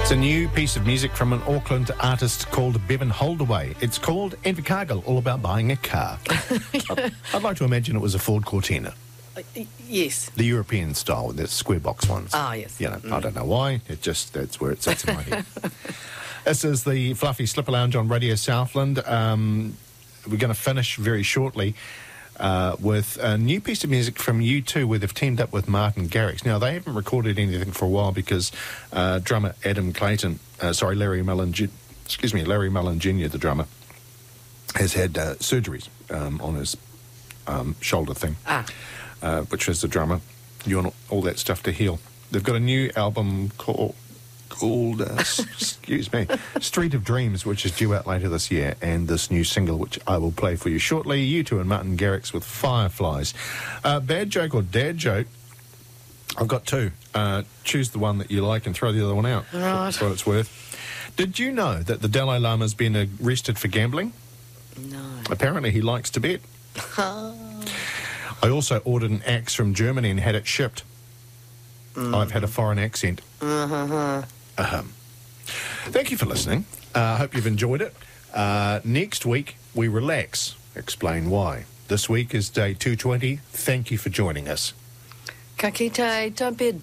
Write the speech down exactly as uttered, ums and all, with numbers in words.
It's a new piece of music from an Auckland artist called Bevan Holdaway. It's called Invercargill, all about buying a car. I'd, I'd like to imagine it was a Ford Cortina. Uh, yes. The European style, the square box ones. Ah, yes. You know, Mm. I don't know why. It just, that's where it sits in my head. This is the Fluffy Slipper Lounge on Radio Southland. Um, we're going to finish very shortly uh, with a new piece of music from U two where they've teamed up with Martin Garrix. Now, they haven't recorded anything for a while because uh, drummer Adam Clayton, uh, sorry, Larry Mullen, Ju- excuse me, Larry Mullen Junior, the drummer, has had uh, surgeries um, on his um, shoulder thing, Ah. uh, which is the drummer. You want all that stuff to heal. They've got a new album called... called, uh, excuse me, Street of Dreams, which is due out later this year, and this new single, which I will play for you shortly. U two and Martin Garrix with Fireflies. Uh, bad joke or dad joke? I've got two. Uh, choose the one that you like and throw the other one out. Right. That's what it's worth. Did you know that the Dalai Lama's been arrested for gambling? No. Apparently he likes to bet. I also ordered an axe from Germany and had it shipped. Mm. I've had a foreign accent. Uh-huh. Um, thank you for listening. I uh, hope you've enjoyed it. Uh, next week, we relax. Explain why. This week is day two twenty. Thank you for joining us. Ka kite, don't be a